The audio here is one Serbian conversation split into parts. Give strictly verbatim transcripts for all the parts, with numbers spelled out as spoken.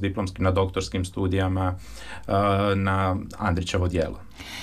postdiplomskim, na doktorskim studijama na Andrićevo djelo.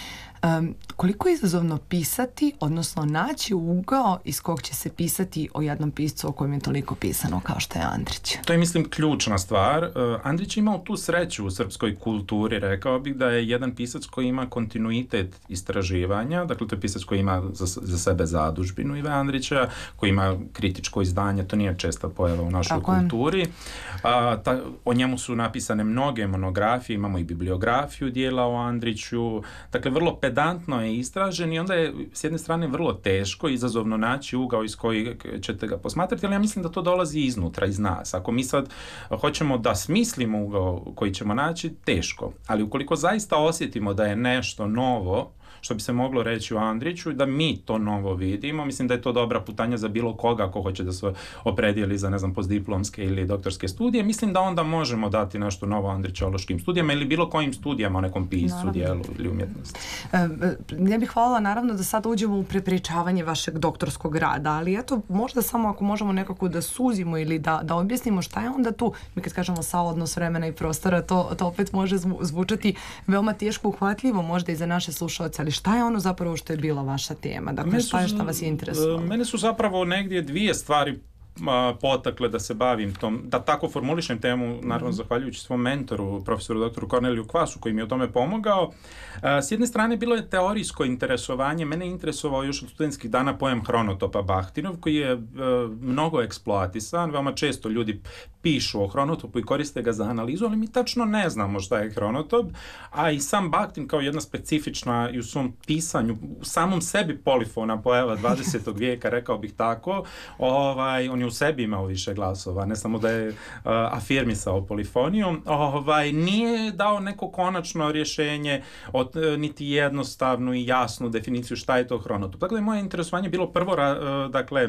Um, koliko je izazovno pisati, odnosno naći ugao iz kog će se pisati o jednom piscu o kojem je toliko pisano kao što je Andrić? To je, mislim, ključna stvar. Uh, Andrić je imao tu sreću u srpskoj kulturi. Rekao bih da je jedan pisac koji ima kontinuitet istraživanja, dakle to je pisac koji ima za, za sebe zadužbinu Ive Andrića, koji ima kritičko izdanje, to nije česta pojava u našoj Tako kulturi. Uh, ta, o njemu su napisane mnoge monografije, imamo i bibliografiju dijela o Andriću, dakle vrlo pedantno je istražen i onda je s jedne strane vrlo teško, izazovno naći ugao iz kojeg ćete ga posmatrati, ali ja mislim da to dolazi iznutra, iz nas. Ako mi sad hoćemo da smislimo ugao koji ćemo naći, teško. Ali ukoliko zaista osjetimo da je nešto novo, što bi se moglo reći u Andriću, da mi to novo vidimo, mislim da je to dobra putanja za bilo koga ako hoće da se opredijeli za, ne znam, postdiplomske ili doktorske studije. Mislim da onda možemo dati nešto novo andrićološkim studijama ili bilo kojim studijama o nekom piscu, naravno, dijelu ili umjetnosti. E, ja bih hvala naravno da sad uđemo u prepričavanje vašeg doktorskog rada, ali eto, možda samo ako možemo nekako da suzimo ili da, da objasnimo šta je onda tu, mi kad kažemo sa odnos vremena i prostora, to, to opet može zvučati veoma teško uhvatljivo možda i za naše slušalce, ali šta je ono zapravo što je bila vaša tema? Dakle, šta je šta vas je interesovalo? Mene su zapravo negdje dvije stvari a, potakle da se bavim tom, da tako formulišem temu, naravno mm-hmm. zahvaljujući svom mentoru, profesoru doktoru Korneliju Kvasu, koji mi je o tome pomogao. A, s jedne strane bilo je teorijsko interesovanje, mene je interesovao još od studentskih dana pojam hronotopa Bahtinov, koji je a, mnogo eksploatisan, veoma često ljudi pišu o hronotopu i koriste ga za analizu, ali mi tačno ne znamo šta je hronotop, a i sam Bahtin kao jedna specifična i u svom pisanju, u samom sebi polifona pojava dvadesetog vijeka, rekao bih tako, ovaj, on je u sebi imao više glasova, ne samo da je uh, afirmisao polifoniju, ovaj, nije dao neko konačno rješenje, od, niti jednostavnu i jasnu definiciju šta je to hronotop. Dakle, moje interesovanje je bilo prvo, uh, dakle,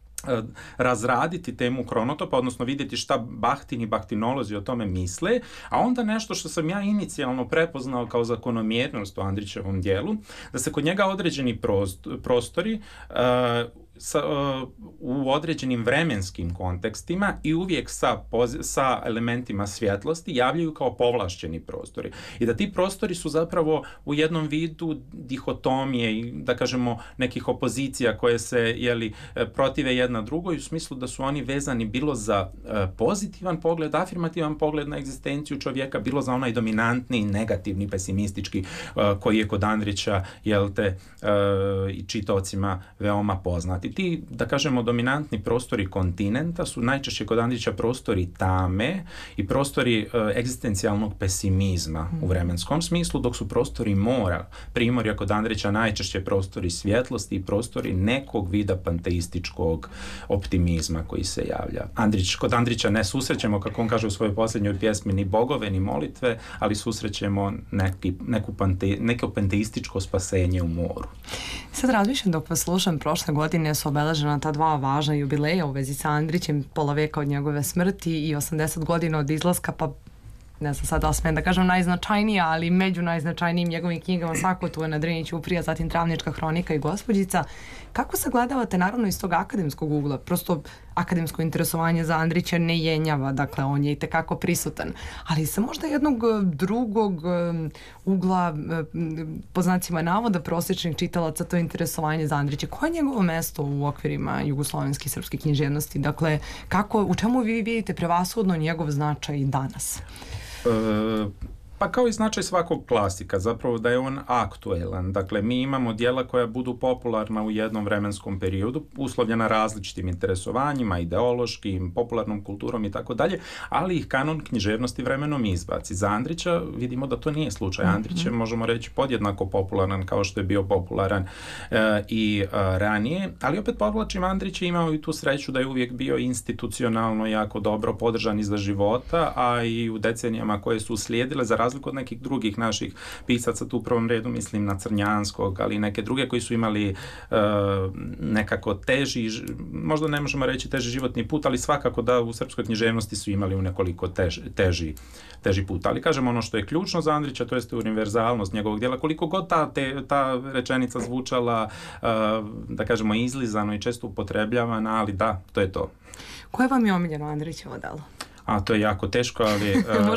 razraditi temu hronotopa, odnosno vidjeti šta Bahtin i bahtinolozi o tome misle, a onda nešto što sam ja inicijalno prepoznao kao zakonomjernost u Andrićevom dijelu, da se kod njega određeni prostori uh, Sa, uh, u određenim vremenskim kontekstima i uvijek sa, pozi- sa elementima svjetlosti javljaju kao povlašćeni prostori. I da ti prostori su zapravo u jednom vidu dihotomije i, da kažemo, nekih opozicija koje se, jeli, protive jedna drugoj, u smislu da su oni vezani bilo za uh, pozitivan pogled, afirmativan pogled na egzistenciju čovjeka, bilo za onaj dominantni, negativni, pesimistički, uh, koji je kod Andrića, jel te, uh, i čitaocima veoma poznati. Ti, da kažemo, dominantni prostori kontinenta su najčešće kod Andrića prostori tame i prostori e, egzistencijalnog pesimizma mm. u vremenskom smislu, dok su prostori mora, primorja kod Andrića najčešće prostori svjetlosti i prostori nekog vida panteističkog optimizma koji se javlja. Andrić, kod Andrića ne susrećemo, kako on kaže u svojoj posljednjoj pjesmi, ni bogove, ni molitve, ali susrećemo neki, neku pante, neko panteističko spasenje u moru. Sad razmišljam dok vas slušam, prošle godine su obeležena ta dva važna jubileja u vezi sa Andrićem, pola veka od njegove smrti i osamdeset godina od izlaska, pa ne znam sad da smijem da kažem najznačajnija, ali među najznačajnijim njegovim knjigama svako tu je na Drinić uprija, zatim Travnička hronika i Gospođica. Kako sagledavate, naravno iz tog akademskog ugla, prosto akademsko interesovanje za Andrića ne jenjava, dakle on je i tekako prisutan, ali sa možda jednog drugog ugla, po znacima navoda prosječnih čitalaca, to interesovanje za Andrića. Koje je njegovo mesto u okvirima jugoslovenske i srpske književnosti? Dakle, kako, u čemu vi vidite prevashodno njegov značaj danas? Uh... Pa kao i značaj svakog klasika, zapravo da je on aktuelan. Dakle, mi imamo djela koja budu popularna u jednom vremenskom periodu, uslovljena različitim interesovanjima, ideološkim, popularnom kulturom i tako dalje, ali ih kanon književnosti vremenom izbaci. Za Andrića vidimo da to nije slučaj. Andrić je, možemo reći, podjednako popularan kao što je bio popularan e, i e, ranije, ali opet podvlačim, Andrić je imao i tu sreću da je uvijek bio institucionalno jako dobro podržan iza života, a i u decenijama koje su uslijedile, za razliku od nekih drugih naših pisaca, tu u prvom redu mislim na Crnjanskog, ali i neke druge koji su imali uh, nekako teži, možda ne možemo reći teži životni put, ali svakako da u srpskoj književnosti su imali u nekoliko tež, teži, teži put. Ali kažem, ono što je ključno za Andrića, to jeste univerzalnost njegovog djela, koliko god ta, te, ta rečenica zvučala, uh, da kažemo, izlizano i često upotrebljavana, ali da, to je to. Koje vam je omiljeno Andrićevo delo? A to je jako teško, ali... Uh,